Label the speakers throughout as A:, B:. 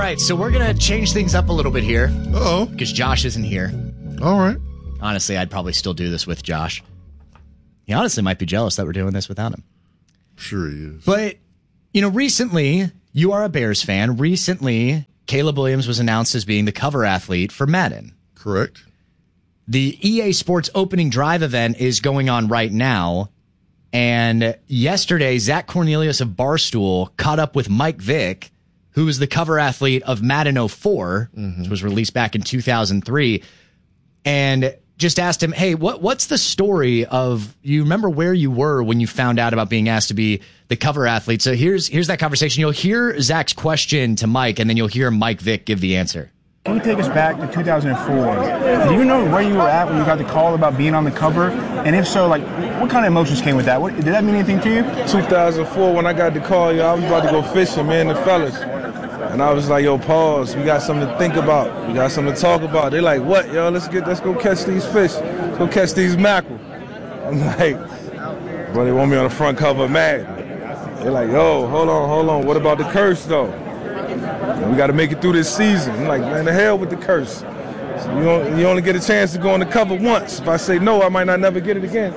A: right, so we're going to change things up a little bit here.
B: Uh-oh.
A: Because Josh isn't here.
B: All right.
A: Honestly, I'd probably still do this with Josh. He honestly might be jealous that we're doing this without him.
B: Sure he is.
A: But, recently, you are a Bears fan. Recently, Caleb Williams was announced as being the cover athlete for Madden.
B: Correct.
A: The EA Sports opening drive event is going on right now. And yesterday, Zach Cornelius of Barstool caught up with Mike Vick, who was the cover athlete of Madden 04, which was released back in 2003, and just asked him, hey, what's the story of, you remember where you were when you found out about being asked to be the cover athlete? So here's that conversation. You'll hear Zach's question to Mike, and then you'll hear Mike Vick give the answer.
C: Can you take us back to 2004? Do you know where you were at when you got the call about being on the cover? And if so, what kind of emotions came with that? Did that mean anything to you?
D: 2004, when I got the call, I was about to go fishing, me and the fellas. And I was like, yo, pause, we got something to think about. We got something to talk about. They're like, what, yo, let's go catch these fish. Let's go catch these mackerel. I'm like, bro, they want me on the front cover of Madden. They're like, yo, hold on. What about the curse, though? We got to make it through this season. I'm like, man, the hell with the curse. So you only get a chance to go on the cover once. If I say no, I might not never get it again.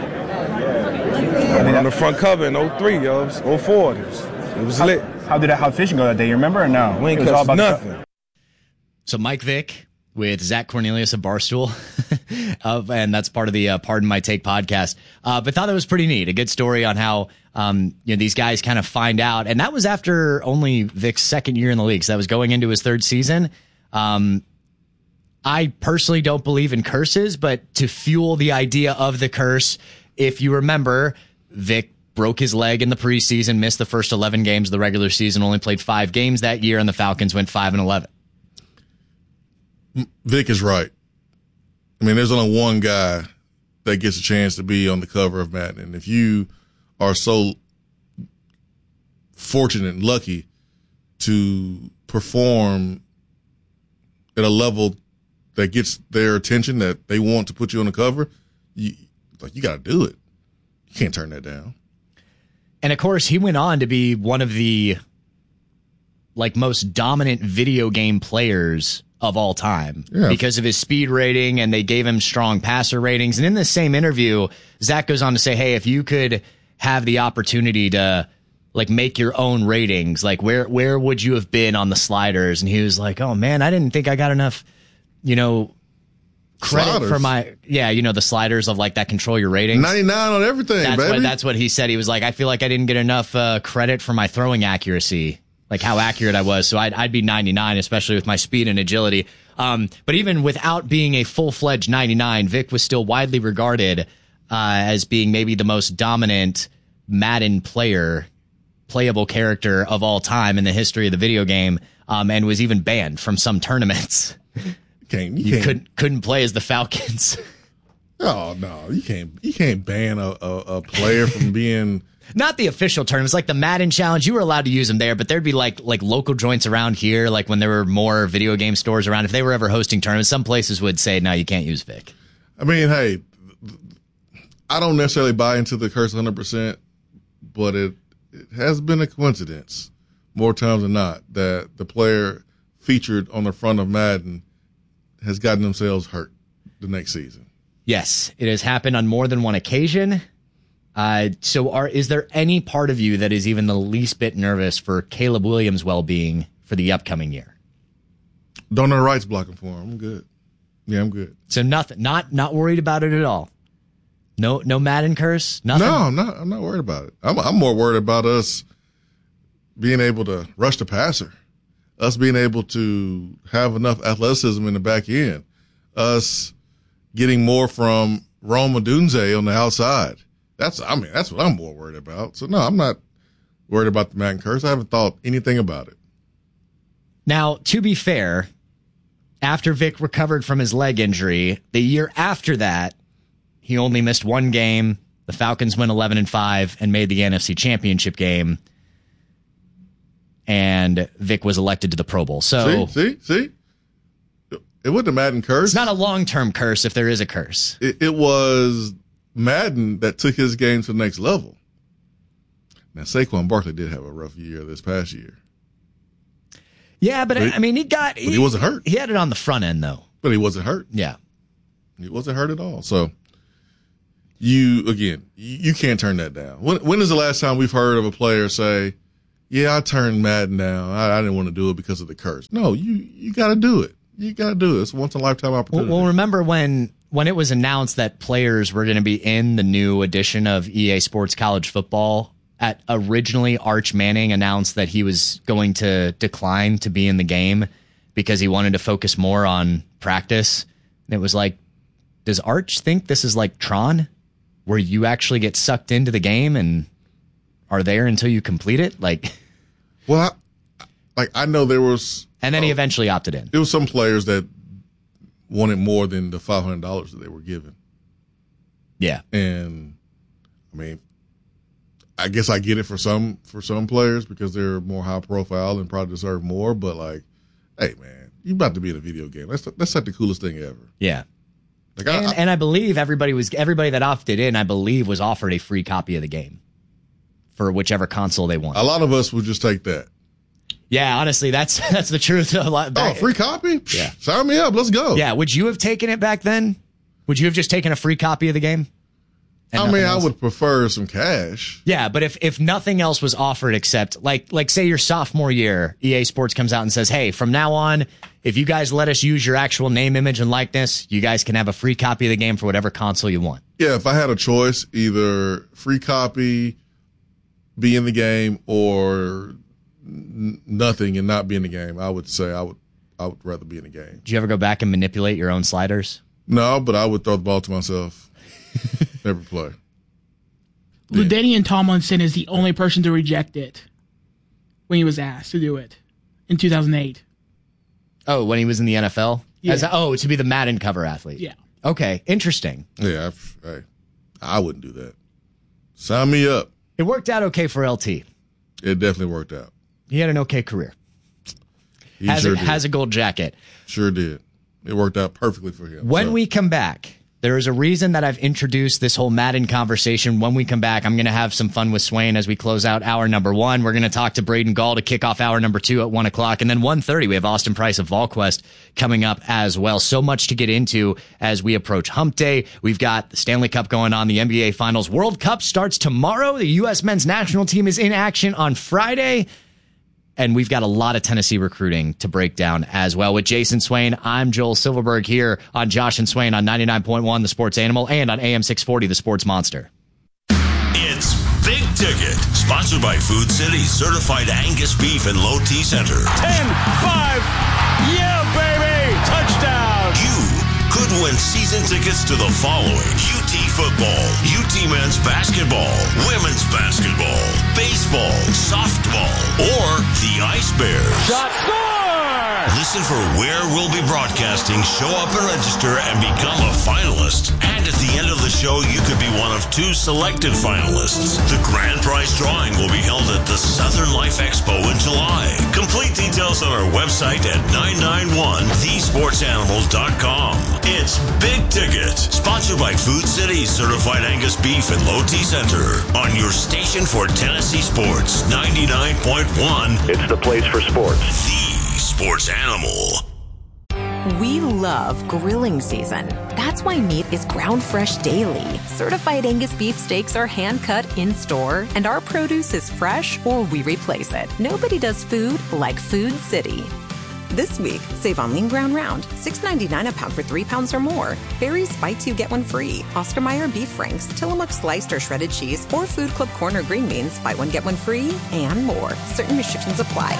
D: I went on the front cover in 03, yo, 04. It was lit.
C: How did fishing go that day? You remember or no?
D: We ain't catch nothing.
A: So Mike Vick with Zach Cornelius of Barstool, and that's part of the Pardon My Take podcast. But thought that was pretty neat. A good story on how these guys kind of find out. And that was after only Vick's second year in the league. So that was going into his third season. I personally don't believe in curses, but to fuel the idea of the curse, if you remember, Vick broke his leg in the preseason, missed the first 11 games of the regular season, only played 5 games that year, and the Falcons went 5-11.
B: Vic is right. I mean, there's only one guy that gets a chance to be on the cover of Madden. And if you are so fortunate and lucky to perform at a level that gets their attention, that they want to put you on the cover, you got to do it. You can't turn that down.
A: And of course, he went on to be one of the most dominant video game players of all time because of his speed rating, and they gave him strong passer ratings. And in the same interview, Zach goes on to say, hey, if you could have the opportunity to make your own ratings, where would you have been on the sliders? And he was like, oh man, I didn't think I got enough, credit
B: sliders.
A: For my, the sliders of that control your ratings.
B: 99 on everything, baby.
A: That's what he said. He was like, I feel like I didn't get enough credit for my throwing accuracy, how accurate I was. So I'd be 99, especially with my speed and agility. But even without being a full-fledged 99, Vic was still widely regarded as being maybe the most dominant Madden playable character of all time in the history of the video game, and was even banned from some tournaments. You couldn't play as the Falcons.
B: Oh no, you can't ban a player from being.
A: Not the official tournaments, like the Madden Challenge. You were allowed to use them there, but there'd be like local joints around here, when there were more video game stores around. If they were ever hosting tournaments, some places would say, "No, you can't use Vic."
B: I mean, hey, I don't necessarily buy into the curse 100%, but it has been a coincidence more times than not that the player featured on the front of Madden has gotten themselves hurt the next season.
A: Yes, it has happened on more than one occasion. Is there any part of you that is even the least bit nervous for Caleb Williams' well-being for the upcoming year?
B: Don't know the rights blocking for him. I'm good. Yeah, I'm good.
A: So nothing, not worried about it at all. No Madden curse. Nothing.
B: No, I'm not worried about it. I'm more worried about us being able to rush the passer, us being able to have enough athleticism in the back end, us getting more from Rome Odunze on the outside. That's what I'm more worried about. So no, I'm not worried about the Madden curse. I haven't thought anything about it.
A: Now, to be fair, after Vic recovered from his leg injury, the year after that, he only missed one game. The Falcons went 11-5 and made the NFC Championship game. And Vic was elected to the Pro Bowl. So
B: see, it wasn't a Madden curse.
A: It's not a long-term curse if there is a curse.
B: It was Madden that took his game to the next level. Now, Saquon Barkley did have a rough year this past year.
A: Yeah, but I mean,
B: he wasn't hurt.
A: He had it on the front end, though.
B: But he wasn't hurt.
A: Yeah.
B: He wasn't hurt at all. So, you can't turn that down. When is the last time we've heard of a player say, yeah, I turned Madden down. I didn't want to do it because of the curse. No, you got to do it. You got to do it. It's a once-in-a-lifetime opportunity.
A: Well, remember when it was announced that players were going to be in the new edition of EA Sports College Football, originally Arch Manning announced that he was going to decline to be in the game because he wanted to focus more on practice. And it was like, does Arch think this is like Tron, where you actually get sucked into the game and are there until you complete it?
B: Well, I know there was...
A: And then he eventually opted in.
B: There was some players that wanted more than the $500 that they were given.
A: Yeah.
B: And, I mean, I guess I get it for some players because they're more high profile and probably deserve more. But, hey, man, you about to be in a video game. That's like the coolest thing ever.
A: Yeah. And I believe everybody that opted in, I believe, was offered a free copy of the game for whichever console they want.
B: A lot of us would just take that.
A: Yeah, honestly, that's the truth.
B: Free copy?
A: Yeah.
B: Sign me up. Let's go.
A: Yeah. Would you have taken it back then? Would you have just taken a free copy of the game?
B: I would prefer some cash.
A: Yeah, but if nothing else was offered except, like say your sophomore year, EA Sports comes out and says, hey, from now on, if you guys let us use your actual name, image, and likeness, you guys can have a free copy of the game for whatever console you want.
B: Yeah, if I had a choice, either free copy, be in the game, or nothing and not be in the game, I would say I would rather be in the game.
A: Did you ever go back and manipulate your own sliders?
B: No, but I would throw the ball to myself every play.
E: LaDainian Tomlinson is the only person to reject it when he was asked to do it in 2008.
A: Oh, when he was in the NFL?
E: Yeah.
A: To be the Madden cover athlete.
E: Yeah.
A: Okay, interesting.
B: Yeah, I wouldn't do that. Sign me up.
A: It worked out okay for LT.
B: It definitely worked out.
A: He had an okay career.
B: He sure did.
A: Has a gold jacket.
B: Sure did. It worked out perfectly for him.
A: When we come back, there is a reason that I've introduced this whole Madden conversation. When we come back, I'm going to have some fun with Swain as we close out hour number 1. We're going to talk to Braden Gall to kick off hour number 2 at 1 o'clock. And then 1:30, we have Austin Price of VolQuest coming up as well. So much to get into as we approach Hump Day. We've got the Stanley Cup going on, the NBA Finals. World Cup starts tomorrow. The U.S. men's national team is in action on Friday. And we've got a lot of Tennessee recruiting to break down as well. With Jason Swain, I'm Joel Silverberg here on Josh and Swain on 99.1 The Sports Animal and on AM 640 The Sports Monster.
F: It's Big Ticket, sponsored by Food City Certified Angus Beef and Low T Center.
G: 10-5, yeah, baby, touchdown.
F: You could win season tickets to the following: UT football, UT men's basketball, women's basketball, baseball, softball, or the Ice Bears.
G: Shot, score!
F: Listen for where we'll be broadcasting, show up and register, and become a finalist. And at the end of the show, you could be one of 2 selected finalists. The grand prize drawing will be held at the Southern Life Expo in July. Complete details on our website at 991thesportsanimals.com. It's Big Ticket, sponsored by Food City Certified Angus Beef and Low T Center on your station for Tennessee sports, 99.1.
H: It's the place for sports.
F: The Sports Animal.
I: We love grilling season. That's why meat is ground fresh daily. Certified Angus beef steaks are hand cut in store, and our produce is fresh or we replace it. Nobody does food like Food City. This week, save on lean ground round, $6.99 a pound for 3 pounds or more. Barry's Bites, you get one free. Oscar Mayer beef franks, Tillamook sliced or shredded cheese, or Food Club corn or green beans, buy one get one free, and more. Certain restrictions apply.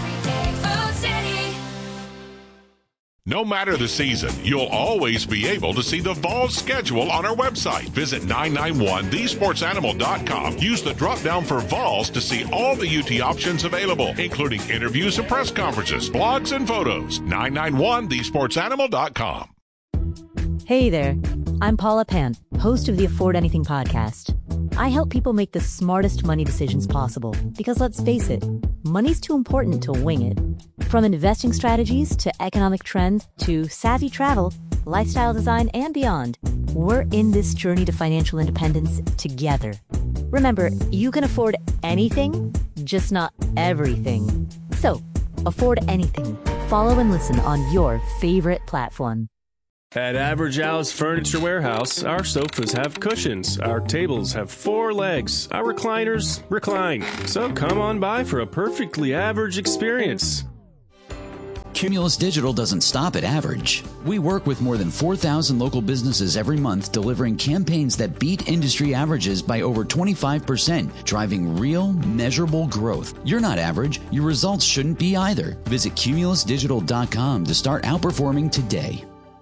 J: No matter the season, you'll always be able to see the Vols schedule on our website. Visit 991thesportsanimal.com. Use the drop-down for Vols to see all the UT options available, including interviews and press conferences, blogs, and photos. 991thesportsanimal.com.
K: Hey there. I'm Paula Pan, host of the Afford Anything podcast. I help people make the smartest money decisions possible because, let's face it, money's too important to wing it. From investing strategies to economic trends to savvy travel, lifestyle design, and beyond, we're in this journey to financial independence together. Remember, you can afford anything, just not everything. So, Afford Anything. Follow and listen on your favorite platform.
H: At Average Al's Furniture Warehouse, our sofas have cushions, our tables have 4 legs, our recliners recline. So come on by for a perfectly average experience.
L: Cumulus Digital doesn't stop at average. We work with more than 4,000 local businesses every month, delivering campaigns that beat industry averages by over 25%, driving real, measurable growth. You're not average. Your results shouldn't be either. Visit cumulusdigital.com to start outperforming today.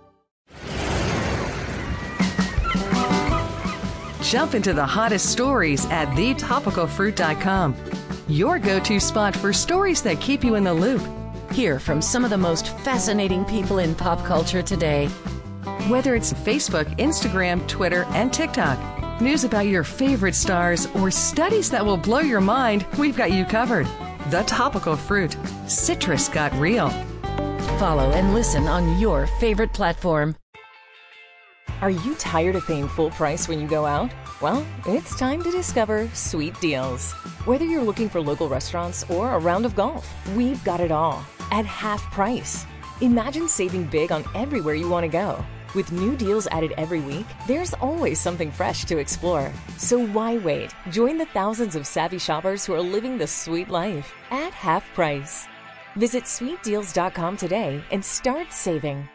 M: Jump into the hottest stories at thetopicalfruit.com. Your go-to spot for stories that keep you in the loop.
N: Hear from some of the most fascinating people in pop culture today.
M: Whether it's Facebook, Instagram, Twitter, and TikTok, news about your favorite stars, or studies that will blow your mind, we've got you covered. The Topical Fruit. Citrus got real.
N: Follow and listen on your favorite platform.
O: Are you tired of paying full price when you go out? Well, it's time to discover Sweet Deals. Whether you're looking for local restaurants or a round of golf, we've got it all at half price. Imagine saving big on everywhere you want to go. With new deals added every week, there's always something fresh to explore. So why wait? Join the thousands of savvy shoppers who are living the sweet life at half price. Visit sweetdeals.com today and start saving.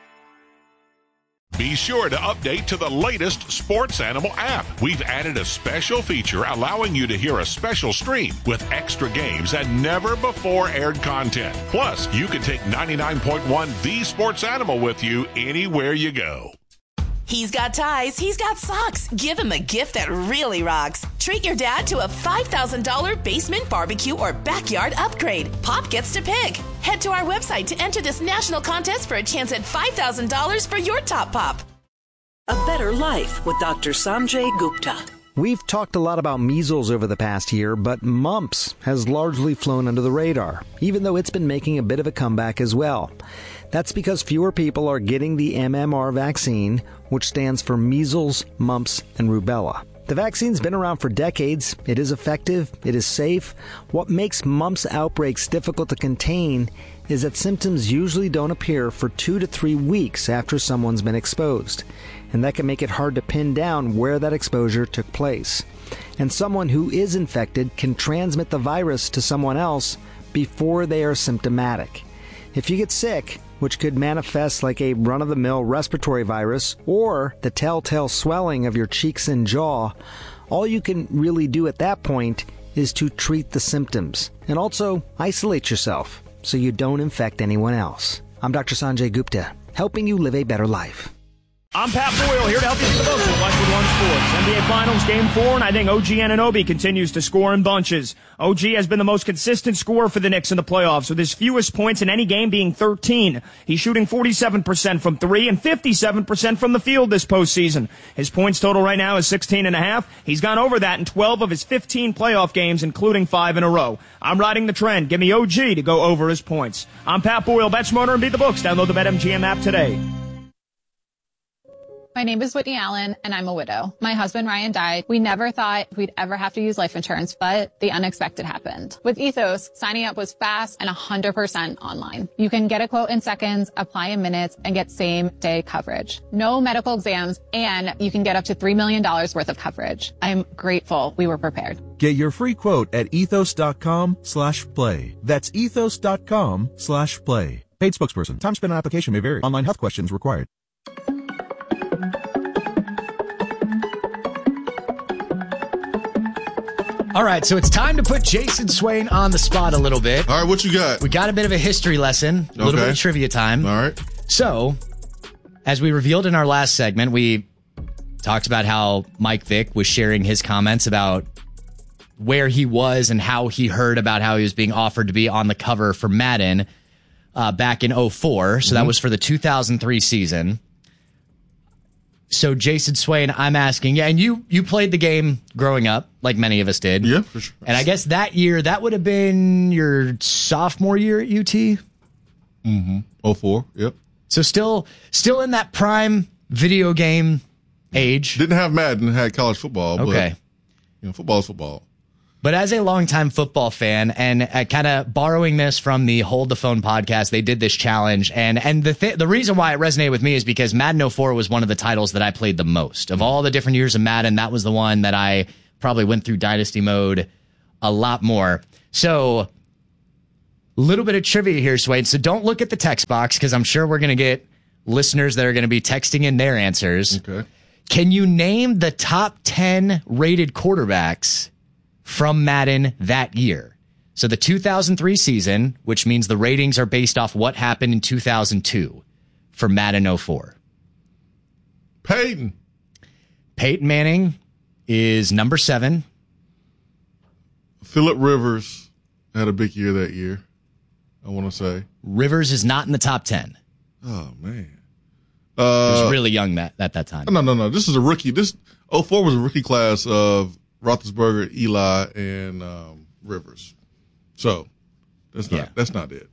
J: Be sure to update to the latest Sports Animal app. We've added a special feature allowing you to hear a special stream with extra games and never before aired content. Plus, you can take 99.1 The Sports Animal with you anywhere you go.
P: He's got ties, he's got socks. Give him a gift that really rocks. Treat your dad to a $5,000 basement barbecue or backyard upgrade. Pop gets to pick. Head to our website to enter this national contest for a chance at $5,000 for your top pop.
Q: A Better Life with Dr. Sanjay Gupta.
R: We've talked a lot about measles over the past year, but mumps has largely flown under the radar, even though it's been making a bit of a comeback as well. That's because fewer people are getting the MMR vaccine, which stands for measles, mumps, and rubella. The vaccine's been around for decades. It is effective. It is safe. What makes mumps outbreaks difficult to contain is that symptoms usually don't appear for 2 to 3 weeks after someone's been exposed. And that can make it hard to pin down where that exposure took place. And someone who is infected can transmit the virus to someone else before they are symptomatic. If you get sick, which could manifest like a run-of-the-mill respiratory virus or the telltale swelling of your cheeks and jaw, all you can really do at that point is to treat the symptoms and also isolate yourself so you don't infect anyone else. I'm Dr. Sanjay Gupta, helping you live a better life.
S: I'm Pat Boyle, here to help you get the most of Westwood One Sports. NBA Finals Game 4, and I think OG Anunoby continues to score in bunches. OG has been the most consistent scorer for the Knicks in the playoffs, with his fewest points in any game being 13. He's shooting 47% from 3 and 57% from the field this postseason. His points total right now is 16.5. He's gone over that in 12 of his 15 playoff games, including 5 in a row. I'm riding the trend. Give me OG to go over his points. I'm Pat Boyle. Bet smarter and beat the books. Download the BetMGM app today.
T: My name is Whitney Allen, and I'm a widow. My husband, Ryan, died. We never thought we'd ever have to use life insurance, but the unexpected happened. With Ethos, signing up was fast and 100% online. You can get a quote in seconds, apply in minutes, and get same-day coverage. No medical exams, and you can get up to $3 million worth of coverage. I'm grateful we were prepared.
U: Get your free quote at ethos.com/play. That's ethos.com/play. Paid spokesperson. Time spent on application may vary. Online health questions required.
A: All right, so it's time to put Jason Swain on the spot a little bit.
B: All right, what you got?
A: We got a bit of a history lesson, a little bit of trivia time.
B: All right.
A: So, as we revealed in our last segment, we talked about how Mike Vick was sharing his comments about where he was and how he heard about how he was being offered to be on the cover for Madden back in 2004. So that was for the 2003 season. So, Jason Swain, I'm asking, and you played the game growing up, like many of us did.
B: Yeah, for sure.
A: And I guess that year, that would have been your sophomore year at UT?
B: Mm-hmm. 04, yep.
A: So still in that prime video game age.
B: Didn't have Madden, had college football.
A: Okay.
B: But, football's football.
A: But as a longtime football fan, and kind of borrowing this from the Hold the Phone podcast, they did this challenge, and the reason why it resonated with me is because Madden 04 was one of the titles that I played the most. Of all the different years of Madden, that was the one that I probably went through Dynasty mode a lot more. So, a little bit of trivia here, Swade. So don't look at the text box, because I'm sure we're going to get listeners that are going to be texting in their answers.
B: Okay.
A: Can you name the top 10 rated quarterbacks from Madden that year? So the 2003 season, which means the ratings are based off what happened in 2002 for Madden 04.
B: Peyton
A: Manning is number 7.
B: Phillip Rivers had a big year that year, I want to say.
A: Rivers is not in the top 10.
B: Oh, man.
A: He was really young at that time.
B: No. This is a rookie. This 04 was a rookie class of Roethlisberger, Eli, and Rivers. So that's not it.